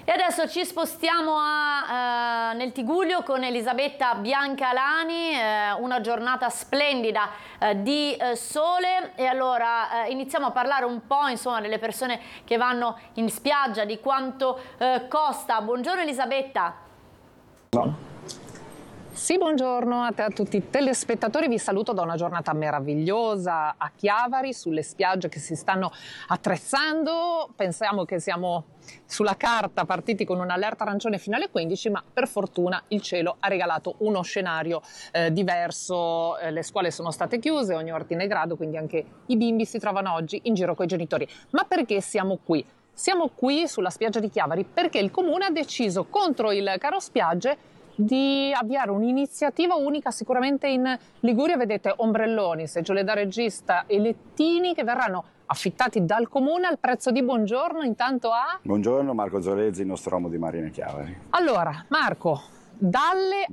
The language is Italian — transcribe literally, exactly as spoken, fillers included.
E adesso ci spostiamo a, eh, nel Tigullio con Elisabetta Biancalani, eh, una giornata splendida eh, di eh, sole. E allora eh, iniziamo a parlare un po', insomma, delle persone che vanno in spiaggia, di quanto eh, costa. Buongiorno Elisabetta. No. Sì, buongiorno a te, a tutti i telespettatori, vi saluto da una giornata meravigliosa a Chiavari, sulle spiagge che si stanno attrezzando. Pensiamo che siamo sulla carta partiti con un'allerta arancione fino alle quindici, ma per fortuna il cielo ha regalato uno scenario eh, diverso. Eh, le scuole sono state chiuse, ogni ordine e grado, quindi anche i bimbi si trovano oggi in giro con i genitori. Ma perché siamo qui? Siamo qui sulla spiaggia di Chiavari perché il comune ha deciso contro il caro spiagge di avviare un'iniziativa unica sicuramente in Liguria. Vedete ombrelloni, seggiole da regista e lettini che verranno affittati dal comune al prezzo di buongiorno. Intanto a... Buongiorno, Marco Zolezzi, nostromo di Marina Chiavari. Allora, Marco, dalle